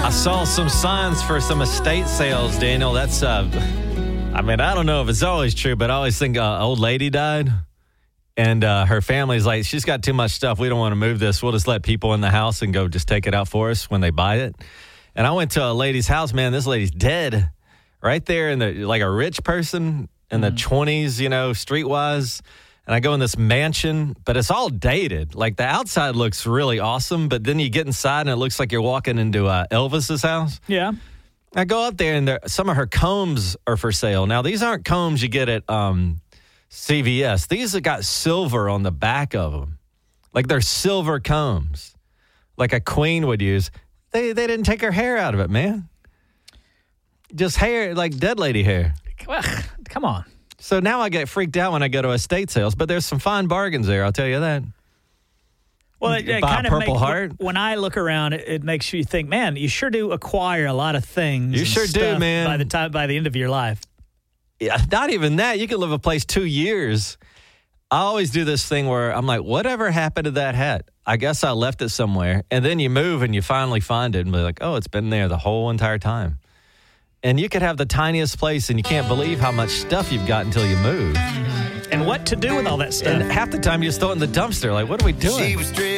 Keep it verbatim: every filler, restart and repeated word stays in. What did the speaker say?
I saw some signs for some estate sales, Daniel. That's, uh, I mean, I don't know if it's always true, but I always think an uh, old lady died. And uh, her family's like, she's got too much stuff. We don't want to move this. We'll just let people in the house and go just take it out for us when they buy it. And I went to a lady's house, man. This lady's dead right there in the, like a rich person in the twenties, you know, streetwise. And I go in this mansion, but it's all dated. Like the outside looks really awesome, but then you get inside and it looks like you're walking into uh, Elvis's house. Yeah. I go up there and there, some of her combs are for sale. Now, these aren't combs you get at um, C V S. These have got silver on the back of them. Like they're silver combs, like a queen would use. They they didn't take her hair out of it, man. Just hair, like dead lady hair. Come on. So now I get freaked out when I go to estate sales, but there's some fine bargains there, I'll tell you that. Well, it, it Buy kind a of Purple makes, Heart. When I look around, it, it makes you think, man, you sure do acquire a lot of things. You and sure do, stuff man. By the time, by the end of your life. Yeah, not even that. You could live a place two years. I always do this thing where I'm like, whatever happened to that hat? I guess I left it somewhere. And then you move and you finally find it and be like, oh, it's been there the whole entire time. And you could have the tiniest place and you can't believe how much stuff you've got until you move. And what to do with all that stuff. And half the time you just throw it in the dumpster. Like, what are we doing? She was